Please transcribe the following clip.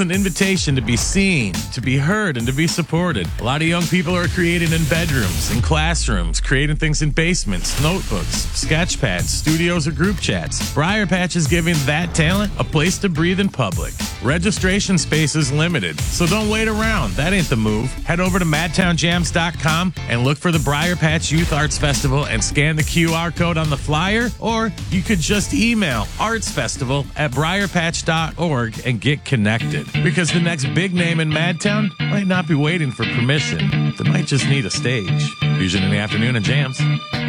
an invitation to be seen, to be heard, and to be supported. A lot of young people are creating in bedrooms, in classrooms, creating things in basements, notebooks, sketch pads, studios, or group chats. Briar Patch is giving that talent a place to breathe in public. Registration space is limited, so don't wait around. That ain't the move. Head over to madtownjams.com and look for the Briar Patch Youth Arts Festival and scan the QR code on the flyer, or you could just email artsfestival@briarpatch.org and get connected. Because the next big name in Madtown might not be waiting for permission. They might just need a stage. Fusion in the Afternoon and Jams.